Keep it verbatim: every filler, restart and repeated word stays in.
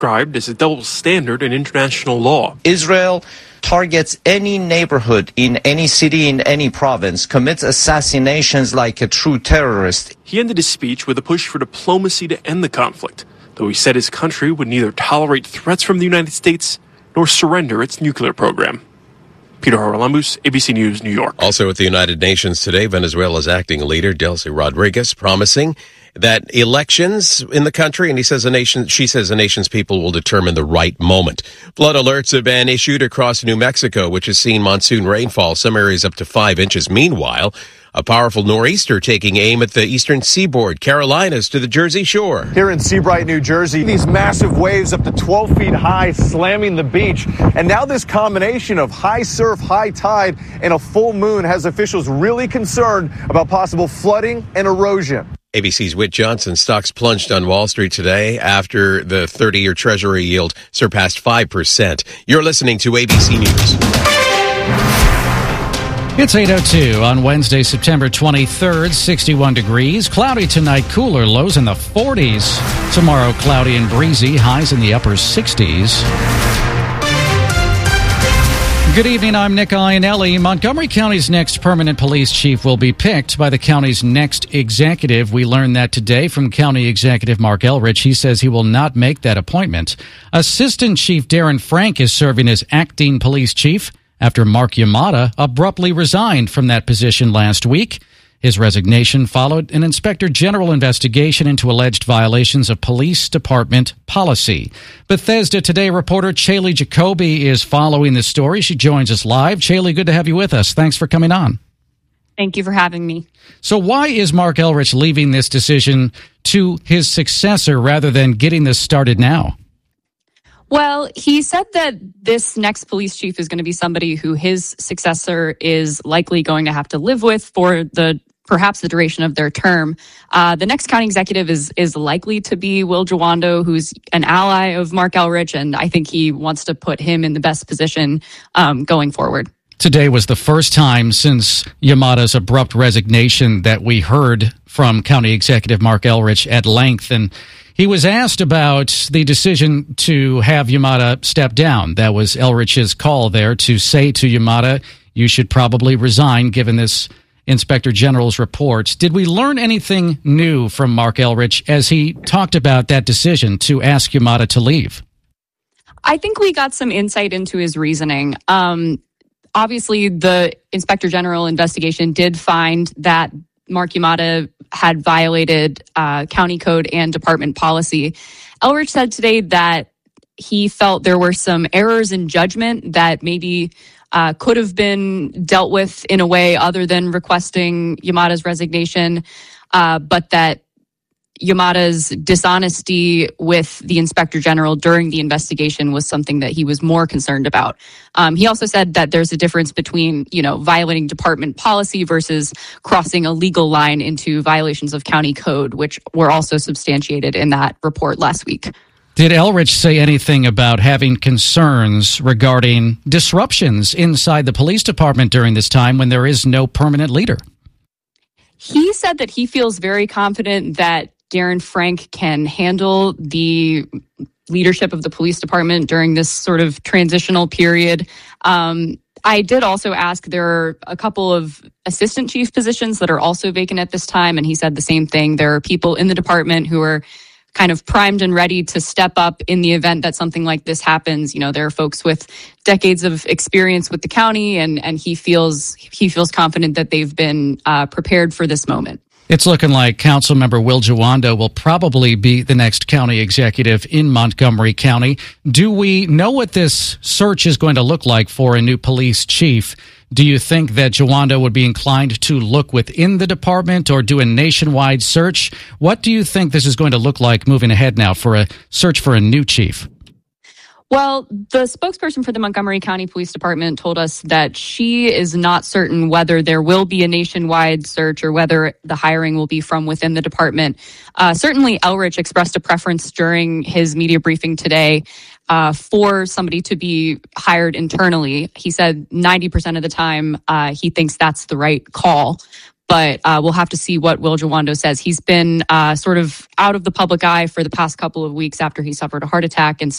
described as a double standard in international law. Israel targets any neighborhood in any city, in any province, commits assassinations like a true terrorist. He ended his speech with a push for diplomacy to end the conflict, though he said his country would neither tolerate threats from the United States nor surrender its nuclear program. Peter Haralambous, A B C News, New York. Also at the United Nations today, Venezuela's acting leader, Delcy Rodriguez, promising that elections in the country, and he says a nation, she says the nation's people will determine the right moment. Flood alerts have been issued across New Mexico, which has seen monsoon rainfall, some areas up to five inches. Meanwhile, a powerful nor'easter taking aim at the eastern seaboard, Carolinas to the Jersey Shore. Here in Seabright, New Jersey, these massive waves up to twelve feet high slamming the beach. And now this combination of high surf, high tide, and a full moon has officials really concerned about possible flooding and erosion. A B C's Whit Johnson. Stocks plunged on Wall Street today after the thirty-year Treasury yield surpassed five percent. You're listening to A B C News. It's eight oh two on Wednesday, September twenty-third, sixty-one degrees. Cloudy tonight, cooler, lows in the forties. Tomorrow, cloudy and breezy, highs in the upper sixties. Good evening, I'm Nick Iannelli. Montgomery County's next permanent police chief will be picked by the county's next executive. We learned that today from County Executive Marc Elrich. He says he will not make that appointment. Assistant Chief Darren Frank is serving as acting police chief after Mark Yamada abruptly resigned from that position last week. His resignation followed an Inspector General investigation into alleged violations of police department policy. Bethesda Today reporter Chaylee Jacoby is following this story. She joins us live. Chaylee, good to have you with us. Thanks for coming on. Thank you for having me. So why is Marc Elrich leaving this decision to his successor rather than getting this started now? Well, he said that this next police chief is going to be somebody who his successor is likely going to have to live with for the perhaps the duration of their term. Uh, the next county executive is is likely to be Will Jawando, who's an ally of Marc Elrich, and I think he wants to put him in the best position um, going forward. Today was the first time since Yamada's abrupt resignation that we heard from County Executive Marc Elrich at length, and he was asked about the decision to have Yamada step down. That was Elrich's call there to say to Yamada, you should probably resign given this Inspector General's report. Did we learn anything new from Marc Elrich as he talked about that decision to ask Yamada to leave? I think we got some insight into his reasoning. Um, obviously, the Inspector General investigation did find that Mark Yamada had violated uh, county code and department policy. Elrich said today that he felt there were some errors in judgment that maybe uh, could have been dealt with in a way other than requesting Yamada's resignation, uh, but that Yamada's dishonesty with the Inspector General during the investigation was something that he was more concerned about. Um, he also said that there's a difference between, you know, violating department policy versus crossing a legal line into violations of county code, which were also substantiated in that report last week. Did Elrich say anything about having concerns regarding disruptions inside the police department during this time when there is no permanent leader? He said that he feels very confident that Darren Frank can handle the leadership of the police department during this sort of transitional period. Um, I did also ask, there are a couple of assistant chief positions that are also vacant at this time, and he said the same thing. There are people in the department who are kind of primed and ready to step up in the event that something like this happens. You know, there are folks with decades of experience with the county, and and he feels he feels confident that they've been uh, prepared for this moment. It's looking like Councilmember Will Jawando will probably be the next county executive in Montgomery County. Do we know what this search is going to look like for a new police chief? Do you think that Jawando would be inclined to look within the department or do a nationwide search? What do you think this is going to look like moving ahead now for a search for a new chief? Well, the spokesperson for the Montgomery County Police Department told us that she is not certain whether there will be a nationwide search or whether the hiring will be from within the department. Uh, certainly, Elrich expressed a preference during his media briefing today uh, for somebody to be hired internally. He said ninety percent of the time uh, he thinks that's the right call. But uh, we'll have to see what Will Jawando says. He's been uh, sort of out of the public eye for the past couple of weeks after he suffered a heart attack, and